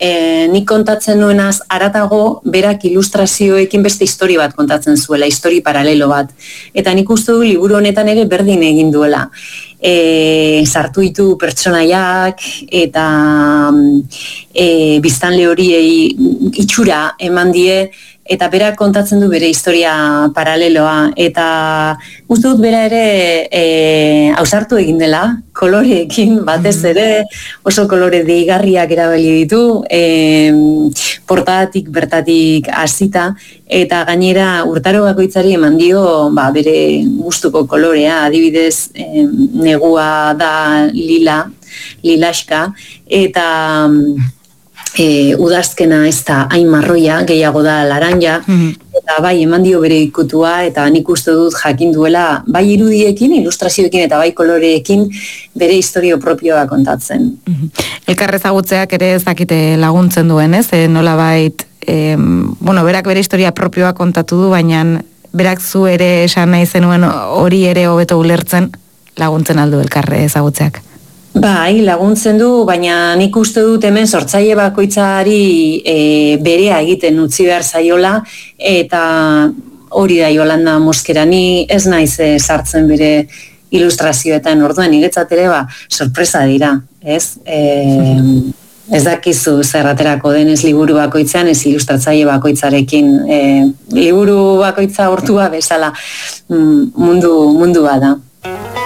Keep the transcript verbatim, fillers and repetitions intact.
e, nik kontatzen nuenaz aratago berak ilustrazioekin beste histori bat kontatzen zuela, histori paralelo bat. Eta nik uste du liburu honetan ere berdin egin duela. E, sartu ditu pertsonaiak eta e, biztanle horiei itxura eman die, eta berak kontatzen du bere historia paraleloa, eta uste dut bera ere e, ausartu egin dela, koloreekin batez ere, oso kolore deigarriak erabili ditu, e, portatik bertatik hasita, eta gainera urtaro bakoitzari eman dio ba, bere gustuko kolorea, adibidez e, negua da lila, lilaxka, eta E, udazkena ez da hain marroia, gehiago da laranja, mm-hmm. eta bai eman dio bere ikutua, eta nik uste dut jakin duela bai irudiekin, ilustrazioekin eta bai koloreekin bere historio propioa kontatzen. Mm-hmm. Elkar ezagutzeak ere ez dakite laguntzen duen, ez? E, nola bait, e, bueno, berak bere historia propioa kontatu du, baina berak zu ere esan nahi zenuen hori ere hobeto ulertzen laguntzen aldu elkar ezagutzeak. Bai, laguntzen du, baina nik uste dut hemen sortzaile bakoitzari e, berea egiten utzi behar zaiola, eta hori da Yolanda Mosquera, ni ez naiz e, sartzen bere ilustrazioetan, orduan niretzat ere ba, sorpresa dira, ez? E, ez dakizu zer aterako denez liburu bakoitzean, ez ilustratzaile bakoitzarekin, e, liburu bakoitza hortua bezala mundu, mundua da.